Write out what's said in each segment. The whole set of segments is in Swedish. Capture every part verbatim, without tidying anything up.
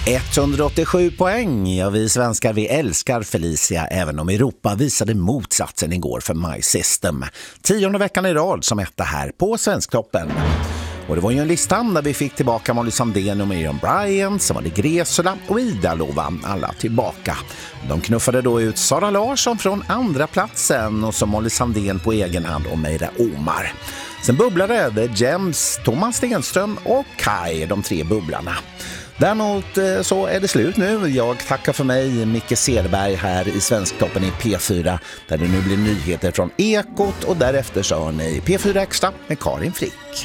etthundraåttiosju poäng. Ja, vi svenskar, vi älskar Felicia, även om Europa visade motsatsen igår för My System. Tionde veckan i rad som etta här på Svensktoppen. Och det var ju en listan där vi fick tillbaka Molly Sandén och Miriam Bryant, så var det Gresula och Ida Lovan, alla tillbaka. De knuffade då ut Sara Larsson från andra platsen och så Molly Sandén på egen hand och Meira Omar. Sen bubblade The Gems, Thomas Stenström och Kai, de tre bubblarna. Däremot så är det slut nu. Jag tackar för mig, Micke Cederberg här i Svensktoppen i P fyra, där det nu blir nyheter från Ekot och därefter så har ni P fyra Extra med Karin Frick.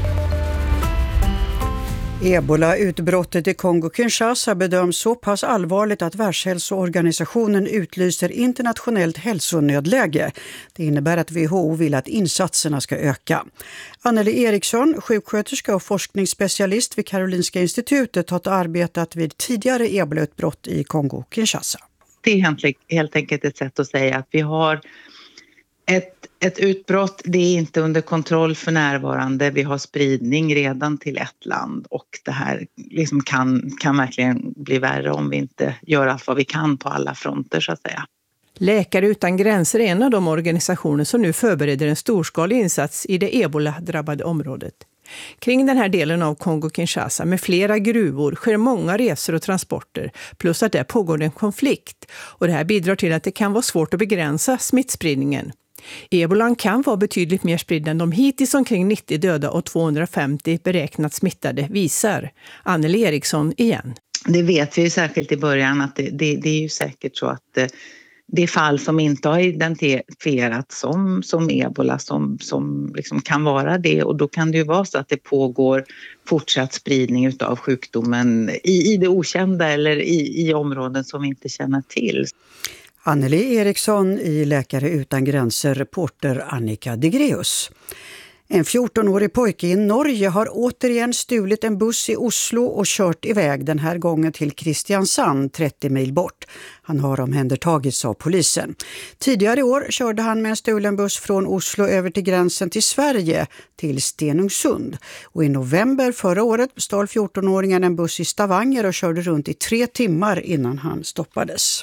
Ebola-utbrottet i Kongo-Kinshasa bedöms så pass allvarligt att Världshälsoorganisationen utlyser internationellt hälsonödläge. Det innebär att W H O vill att insatserna ska öka. Anneli Eriksson, sjuksköterska och forskningsspecialist vid Karolinska institutet, har arbetat vid tidigare ebola-utbrott i Kongo-Kinshasa. Det är helt enkelt ett sätt att säga att vi har ett Ett utbrott, det är inte under kontroll för närvarande. Vi har spridning redan till ett land och det här liksom kan, kan verkligen bli värre om vi inte gör allt vad vi kan på alla fronter så att säga. Läkare utan gränser är en av de organisationer som nu förbereder en storskalig insats i det ebola-drabbade området. Kring den här delen av Kongo-Kinshasa med flera gruvor sker många resor och transporter, plus att där pågår en konflikt. Och det här bidrar till att det kan vara svårt att begränsa smittspridningen. Ebolan kan vara betydligt mer spridd än de hittills omkring nittio döda och tvåhundrafemtio beräknat smittade visar. Anneli Eriksson igen. Det vet vi ju särskilt i början att det, det, det är ju säkert så att det, det är fall som inte har identifierats som, som ebola som, som liksom kan vara det, och då kan det ju vara så att det pågår fortsatt spridning utav sjukdomen i, i det okända eller i, i områden som vi inte känner till. Anneli Eriksson i Läkare utan gränser, reporter Annika Degreus. En fjortonårig pojke i Norge har återigen stulit en buss i Oslo och kört iväg, den här gången till Kristiansand, trettio mil bort. Han har omhändertagits av polisen. Tidigare i år körde han med en stulen buss från Oslo över till gränsen till Sverige, till Stenungsund. Och i november förra året stal fjortonåringen en buss i Stavanger och körde runt i tre timmar innan han stoppades.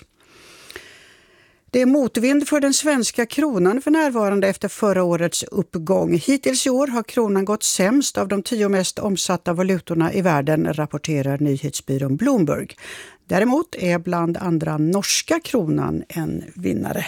Det är motvind för den svenska kronan för närvarande efter förra årets uppgång. Hittills i år har kronan gått sämst av de tio mest omsatta valutorna i världen, rapporterar nyhetsbyrån Bloomberg. Däremot är bland andra norska kronan en vinnare.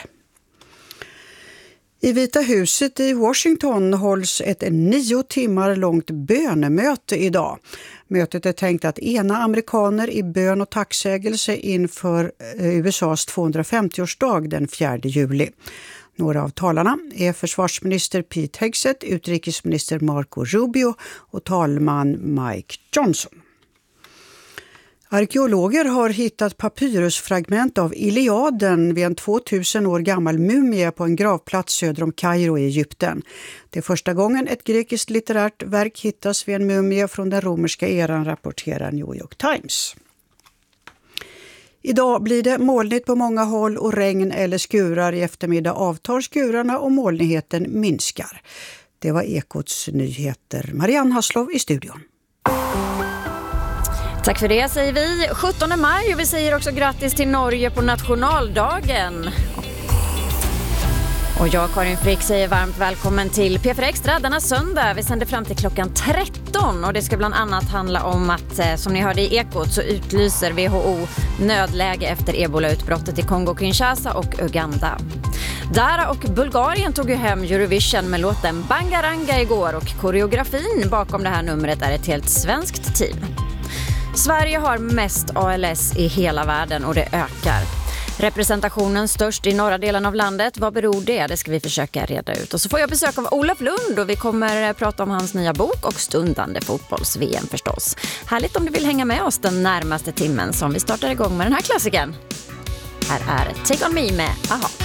I Vita huset i Washington hålls ett nio timmar långt bönemöte idag. Mötet är tänkt att ena amerikaner i bön och tacksägelse inför U S A:s tvåhundrafemtioårsdag den fjärde juli. Några av talarna är försvarsminister Pete Hegseth, utrikesminister Marco Rubio och talman Mike Johnson. Arkeologer har hittat papyrusfragment av Iliaden vid en tvåtusen år gammal mumie på en gravplats söder om Kairo i Egypten. Det är första gången ett grekiskt litterärt verk hittas vid en mumie från den romerska eran, rapporterar New York Times. Idag blir det molnigt på många håll och regn eller skurar. I eftermiddag avtar skurarna och molnigheten minskar. Det var Ekots nyheter. Marianne Hasslov i studion. Tack för det säger vi. sjuttonde maj, och vi säger också grattis till Norge på nationaldagen. Och jag, Karin Frick, säger varmt välkommen till P fyra Extra denna söndag. Vi sänder fram till klockan tretton och det ska bland annat handla om att, som ni hörde i Ekot, så utlyser W H O nödläge efter ebola-utbrottet i Kongo-Kinshasa och Uganda. Dara och Bulgarien tog ju hem Eurovision med låten Bangaranga igår, och koreografin bakom det här numret är ett helt svenskt team. Sverige har mest A L S i hela världen och det ökar. Representationen störst i norra delen av landet. Vad beror det? Det ska vi försöka reda ut. Och så får jag besök av Olof Lund och vi kommer prata om hans nya bok och stundande fotbolls-V M förstås. Härligt om du vill hänga med oss den närmaste timmen som vi startar igång med den här klassiken. Här är Take On Me med Aha.